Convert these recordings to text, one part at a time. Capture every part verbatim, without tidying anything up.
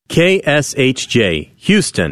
K S H J, Houston.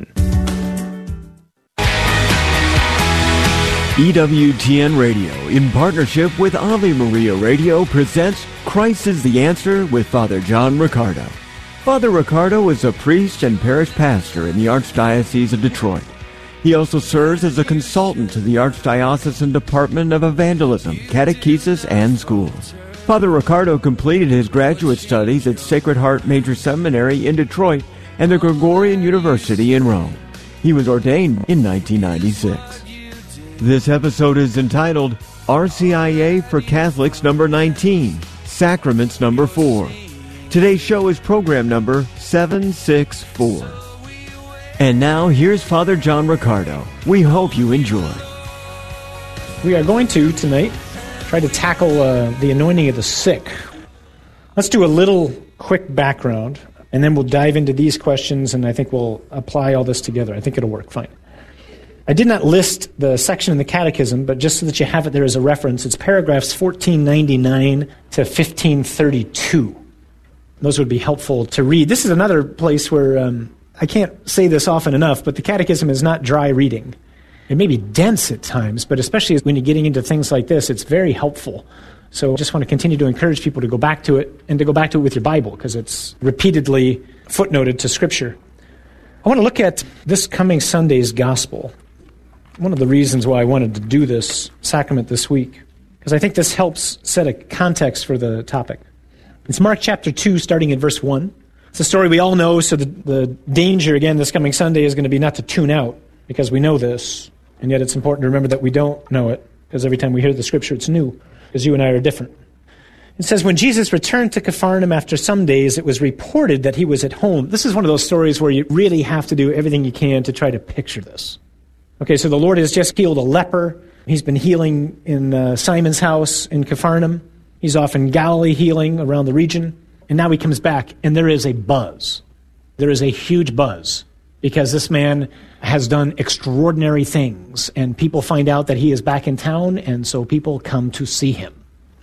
E W T N Radio, in partnership with Ave Maria Radio, presents Christ is the Answer with Father John Riccardo. Father Riccardo is a priest and parish pastor in the Archdiocese of Detroit. He also serves as a consultant to the Archdiocesan Department of Evangelism, Catechesis, and Schools. Father Riccardo completed his graduate studies at Sacred Heart Major Seminary in Detroit and the Gregorian University in Rome. He was ordained in nineteen ninety-six. This episode is entitled R C I A for Catholics number nineteen, Sacraments number four. Today's show is program number seven sixty-four. And now, here's Father John Riccardo. We hope you enjoy. We are going to, tonight, try to tackle uh, the anointing of the sick. Let's do a little quick background, and then we'll dive into these questions, and I think we'll apply all this together. I think it'll work fine. I did not list the section in the Catechism, but just so that you have it there as a reference, it's paragraphs fourteen ninety-nine to fifteen thirty-two. Those would be helpful to read. This is another place where, um, I can't say this often enough, but the Catechism is not dry reading. It may be dense at times, but especially when you're getting into things like this, it's very helpful. So I just want to continue to encourage people to go back to it, and to go back to it with your Bible, because it's repeatedly footnoted to Scripture. I want to look at this coming Sunday's Gospel. One of the reasons why I wanted to do this sacrament this week, because I think this helps set a context for the topic. It's Mark chapter two, starting at verse one. It's a story we all know, so the, the danger, again, this coming Sunday is going to be not to tune out, because we know this, and yet it's important to remember that we don't know it, because every time we hear the Scripture, it's new, because you and I are different. It says, when Jesus returned to Capharnaum after some days, it was reported that he was at home. This is one of those stories where you really have to do everything you can to try to picture this. Okay, so the Lord has just healed a leper. He's been healing in uh, Simon's house in Capharnaum. He's off in Galilee healing around the region. And now he comes back, and there is a buzz. There is a huge buzz, because this man has done extraordinary things, and people find out that he is back in town, and so people come to see him.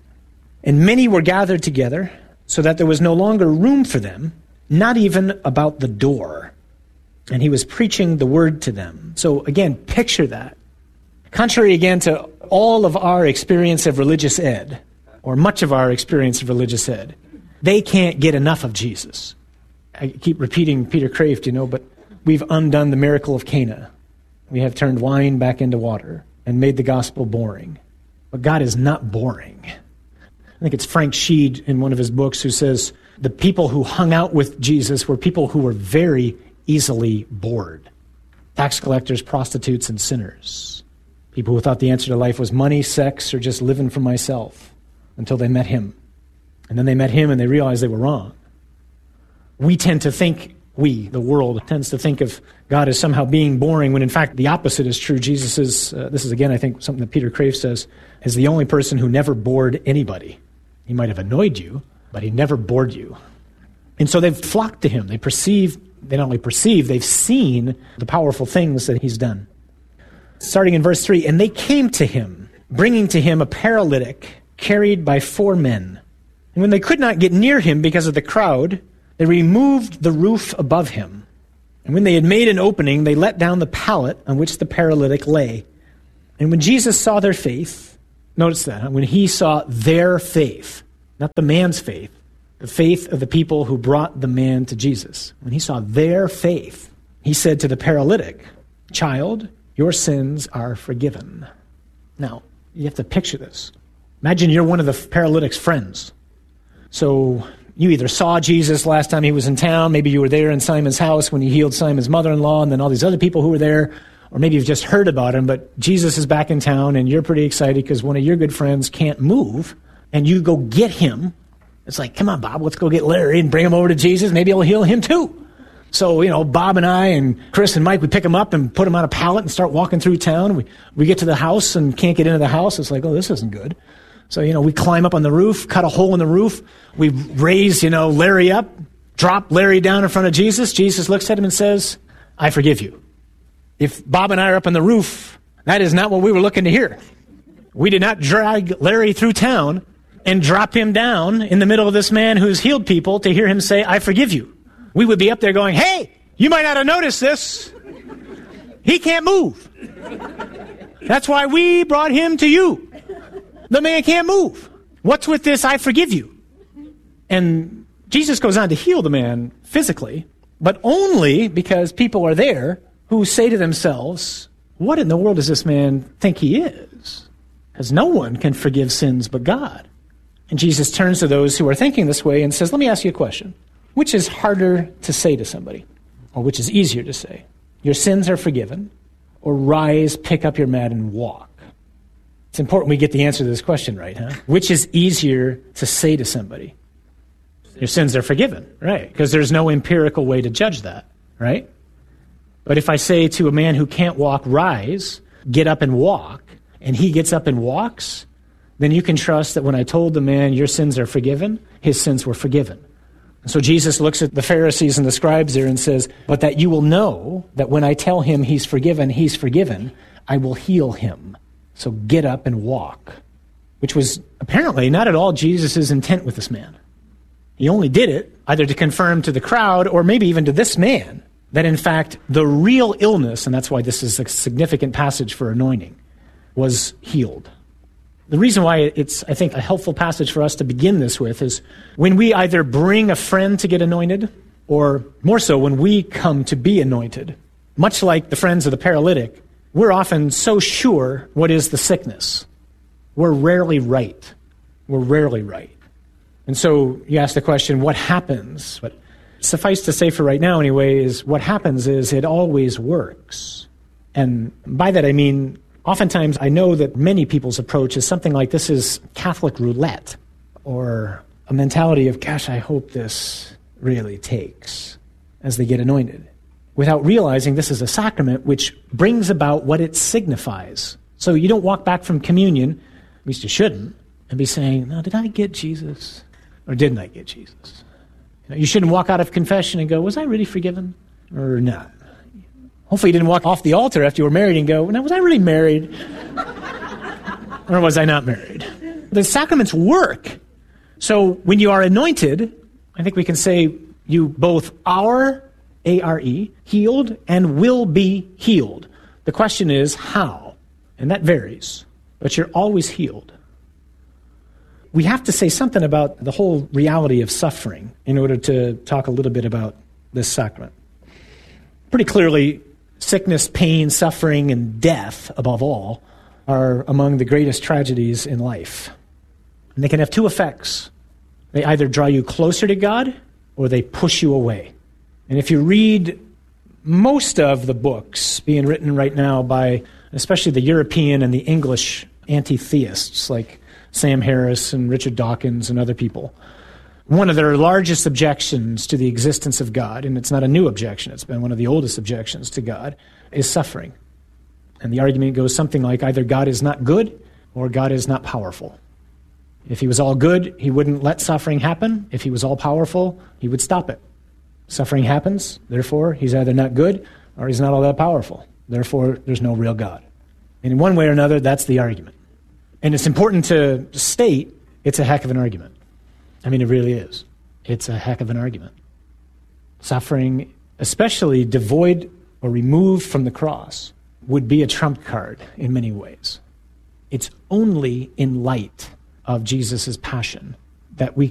And many were gathered together, so that there was no longer room for them, not even about the door. And he was preaching the word to them. So again, picture that. Contrary again to all of our experience of religious ed, or much of our experience of religious ed, they can't get enough of Jesus. I keep repeating Peter Kraft, you know, but we've undone the miracle of Cana. We have turned wine back into water and made the gospel boring. But God is not boring. I think it's Frank Sheed in one of his books who says the people who hung out with Jesus were people who were very easily bored. Tax collectors, prostitutes, and sinners. People who thought the answer to life was money, sex, or just living for myself, until they met him. And then they met him and they realized they were wrong. We tend to think, we, the world, tends to think of God as somehow being boring, when in fact the opposite is true. Jesus is, uh, this is again, I think, something that Peter Kraft says, is the only person who never bored anybody. He might have annoyed you, but he never bored you. And so they've flocked to him. They perceive They not only perceive, they've seen the powerful things that he's done. Starting in verse three, and they came to him, bringing to him a paralytic carried by four men. And when they could not get near him because of the crowd, they removed the roof above him. And when they had made an opening, they let down the pallet on which the paralytic lay. And when Jesus saw their faith, notice that, when he saw their faith, not the man's faith, the faith of the people who brought the man to Jesus. When he saw their faith, he said to the paralytic, "Child, your sins are forgiven." Now, you have to picture this. Imagine you're one of the paralytic's friends. So you either saw Jesus last time he was in town, maybe you were there in Simon's house when he healed Simon's mother-in-law, and then all these other people who were there, or maybe you've just heard about him, but Jesus is back in town, and you're pretty excited because one of your good friends can't move, and you go get him. It's like, come on, Bob, let's go get Larry and bring him over to Jesus. Maybe he'll heal him too. So, you know, Bob and I and Chris and Mike, we pick him up and put him on a pallet and start walking through town. We we get to the house and can't get into the house. It's like, oh, this isn't good. So, you know, we climb up on the roof, cut a hole in the roof. We raise, you know, Larry up, drop Larry down in front of Jesus. Jesus looks at him and says, "I forgive you." If Bob and I are up on the roof, that is not what we were looking to hear. We did not drag Larry through town and drop him down in the middle of this man who's healed people to hear him say, "I forgive you." we would be up there going, hey, you might not have noticed this. He can't move. That's why we brought him to you. The man can't move. What's with this, I forgive you? And Jesus goes on to heal the man physically, but only because people are there who say to themselves, what in the world does this man think he is? Because no one can forgive sins but God. And Jesus turns to those who are thinking this way and says, let me ask you a question. Which is harder to say to somebody? Or which is easier to say? Your sins are forgiven, or rise, pick up your mat, and walk? It's important we get the answer to this question right, huh? Which is easier to say to somebody? Your sins are forgiven, right? Because there's no empirical way to judge that, right? But if I say to a man who can't walk, rise, get up and walk, and he gets up and walks, then you can trust that when I told the man your sins are forgiven, his sins were forgiven. And so Jesus looks at the Pharisees and the scribes there and says, but that you will know that when I tell him he's forgiven, he's forgiven, I will heal him. So get up and walk. Which was apparently not at all Jesus' intent with this man. He only did it either to confirm to the crowd or maybe even to this man that in fact the real illness, and that's why this is a significant passage for anointing, was healed. The reason why it's, I think, a helpful passage for us to begin this with is when we either bring a friend to get anointed, or more so when we come to be anointed, much like the friends of the paralytic, we're often so sure what is the sickness. We're rarely right. We're rarely right. And so you ask the question, what happens? But suffice to say for right now anyway, is what happens is it always works. And by that I mean, oftentimes, I know that many people's approach is something like this is Catholic roulette, or a mentality of, gosh, I hope this really takes as they get anointed, without realizing this is a sacrament which brings about what it signifies. So you don't walk back from communion, at least you shouldn't, and be saying, now, did I get Jesus, or didn't I get Jesus? You know, you shouldn't walk out of confession and go, was I really forgiven, or not? Hopefully you didn't walk off the altar after you were married and go, now, was I really married? Or was I not married? The sacraments work. So when you are anointed, I think we can say you both are, A R E, healed, and will be healed. The question is how? And that varies. But you're always healed. We have to say something about the whole reality of suffering in order to talk a little bit about this sacrament. Pretty clearly, sickness, pain, suffering, and death, above all, are among the greatest tragedies in life. And they can have two effects. They either draw you closer to God, or they push you away. And if you read most of the books being written right now by especially the European and the English anti-theists, like Sam Harris and Richard Dawkins and other people, one of their largest objections to the existence of God, and it's not a new objection, it's been one of the oldest objections to God, is suffering. And the argument goes something like either God is not good or God is not powerful. If he was all good, he wouldn't let suffering happen. If he was all powerful, he would stop it. Suffering happens, therefore he's either not good or he's not all that powerful. Therefore, there's no real God. And in one way or another, that's the argument. And it's important to state it's a heck of an argument. I mean, it really is. It's a heck of an argument. Suffering, especially devoid or removed from the cross, would be a trump card in many ways. It's only in light of Jesus' passion that we